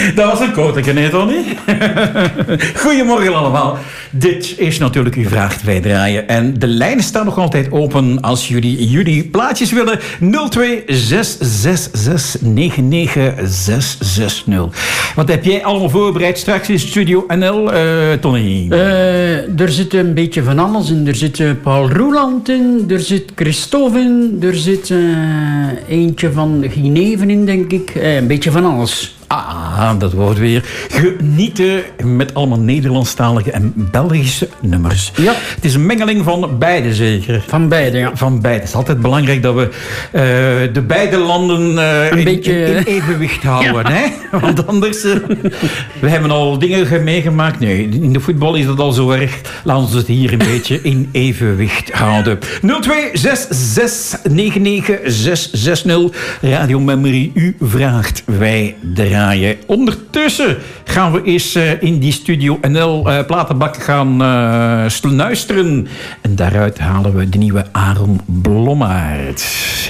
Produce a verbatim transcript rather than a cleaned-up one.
Dat was een kotertje, nee, Tony? Goedemorgen allemaal. Dit is natuurlijk uw vraag wij draaien. En de lijnen staan nog altijd open als jullie jullie plaatjes willen. nul twee zes zes zes negen negen zes zes nul. Wat heb jij allemaal voorbereid straks in Studio N L, uh, Tony? Uh, er zit een beetje van alles in. Er zit uh, Paul Roeland in, er zit Christophe in, er zit uh, eentje van Gineven in, denk ik. Uh, een beetje van alles. Ah, dat wordt weer genieten met allemaal Nederlandstalige en Belgische nummers. Ja. Het is een mengeling van beide, zeker? Van beide, ja. Van beide. Het is altijd belangrijk dat we uh, de beide landen uh, een in, beetje... in, in evenwicht houden. Ja. Hè? Want anders... Uh, we hebben al dingen meegemaakt. Nee, in de voetbal is dat al zo erg. Laten we het hier een beetje in evenwicht houden. nul twee zes zes negen negen zes zes nul. Radio Memory, u vraagt, wij draaien. Ondertussen gaan we eens uh, in die Studio N L uh, platenbak gaan uh, sluisteren. En daaruit halen we de nieuwe Aaron Blommaert.